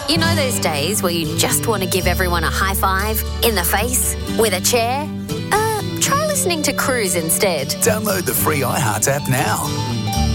You know those days where you just want to give everyone a high five in the face with a chair? Try listening to Cruise instead. Download the free iHeart app now.